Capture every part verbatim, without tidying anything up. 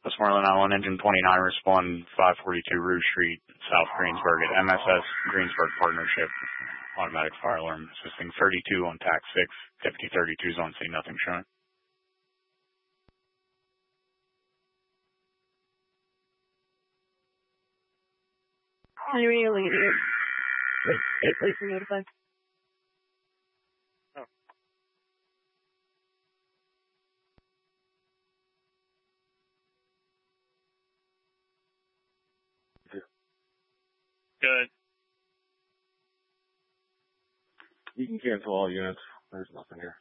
Westmoreland nine one, Engine twenty-nine, respond five forty-two Rouge Street, South Greensburg at M S S Greensburg Partnership. Automatic fire alarm assisting thirty-two on tack six. Deputy thirty-two is on scene, nothing showing. Are you really here? Wait, please be notified. Oh. Good. You can cancel all units. There's nothing here.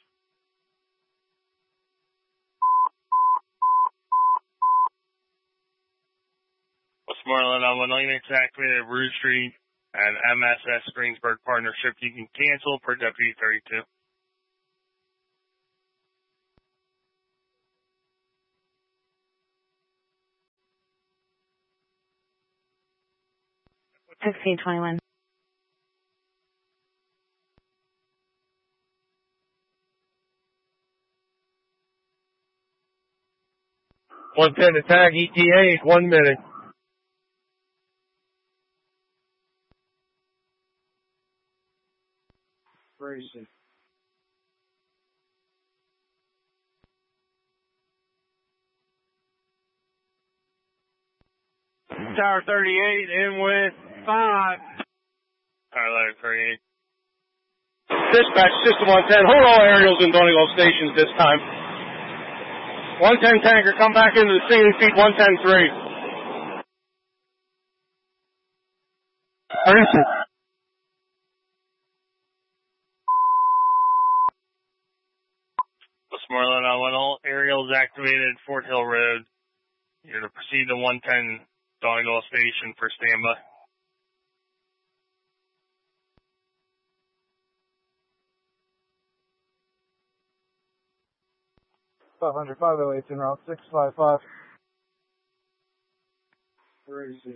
Westmoreland nine one, units activated at Rouge Street and M S S Greensburg Partnership. You can cancel per Deputy thirty-two. Fifteen twenty-one. one ten attack E T A, one minute. Crazy. Tower thirty-eight, in with five. Tower thirty-eight. Dispatch, System one ten, hold all aerials in Donegal stations this time. one ten tanker, come back into the scene, feed one ten three. Westmoreland nine one, all aerials activated at Fort Hill Road. You're to proceed to one ten Donegal Station for standby. five hundred, five oh eight, en route six five five. Crazy.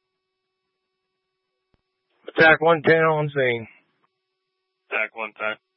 Attack one ten on scene. Attack one ten.